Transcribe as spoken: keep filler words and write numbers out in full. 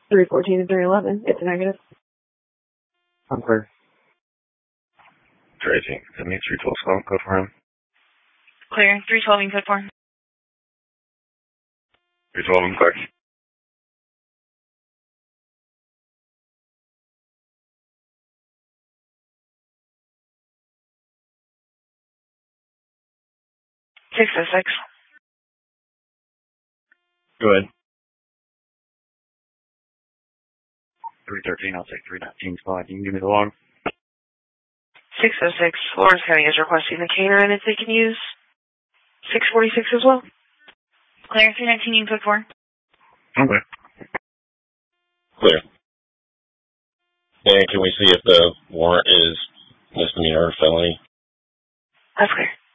three fourteen to three eleven. It's a negative. I'm clear. Tracy, that means three twelve Scotland code for him. Clear. three twelve in code for him. three twelve in clear. six oh six. Go ahead. three thirteen, I'll take three nineteen spot. You can give me the log. six oh six. Lawrence County is requesting the canine if they can use six forty-six as well. Clear. three nineteen in code four. Okay. Clear. And can we see if the warrant is misdemeanor or felony? That's clear.